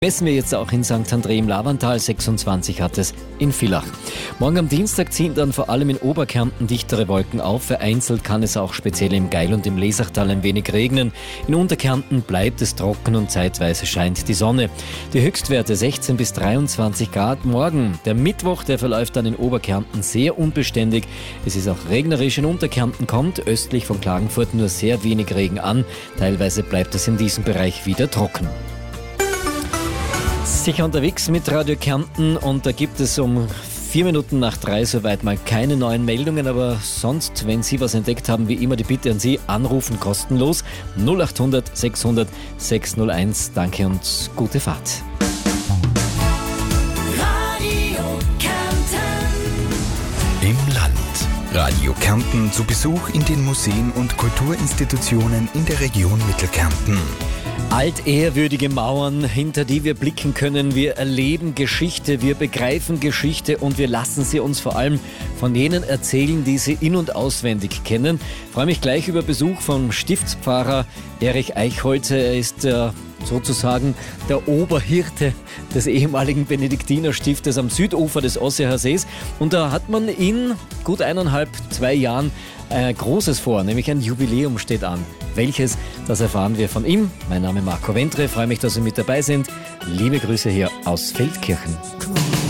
Messen wir jetzt auch in St. André im Lavantal, 26 hat es in Villach. Morgen am Dienstag ziehen dann vor allem in Oberkärnten dichtere Wolken auf. Vereinzelt kann es auch speziell im Geil und im Lesachtal ein wenig regnen. In Unterkärnten bleibt es trocken und zeitweise scheint die Sonne. Die Höchstwerte 16 bis 23 Grad. Morgen, der Mittwoch, der verläuft dann in Oberkärnten sehr unbeständig. Es ist auch regnerisch. In Unterkärnten kommt östlich von Klagenfurt nur sehr wenig Regen an. Teilweise bleibt es in diesem Bereich wieder trocken. Sicher unterwegs mit Radio Kärnten und da gibt es um 4 Minuten nach 3 soweit mal keine neuen Meldungen, aber sonst, wenn Sie was entdeckt haben, wie immer die Bitte an Sie, anrufen kostenlos 0800 600 601. Danke und gute Fahrt. Radio Kärnten. Im Land. Radio Kärnten zu Besuch in den Museen und Kulturinstitutionen in der Region Mittelkärnten. Altehrwürdige Mauern, hinter die wir blicken können. Wir erleben Geschichte, wir begreifen Geschichte und wir lassen sie uns vor allem von jenen erzählen, die sie in- und auswendig kennen. Ich freue mich gleich über Besuch vom Stiftspfarrer Erich Eichholzer. Er ist sozusagen der Oberhirte des ehemaligen Benediktinerstiftes am Südufer des Osseer Sees. Und da hat man in gut 1,5, 2 Jahren Großes vor, nämlich ein Jubiläum steht an. Welches, das erfahren wir von ihm. Mein Name ist Marco Wentre, freue mich, dass Sie mit dabei sind. Liebe Grüße hier aus Feldkirchen.